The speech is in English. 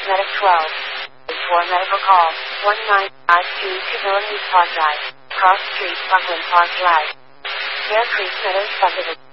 Medic 12. For medical call, 1952 to Villanueva Park Drive. Cross Street, Buckland Park Drive. Bear Creek Meadows Subdivision.